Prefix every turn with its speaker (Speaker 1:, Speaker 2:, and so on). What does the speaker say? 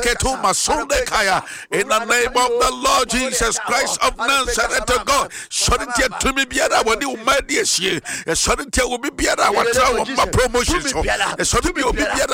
Speaker 1: Reketu Masunde Kaya. In the name of the Lord Jesus Christ of Nazareth, to God. Shouldn't to me be a when you made this year? A shouldn't will be a promotion. A shouldn't be a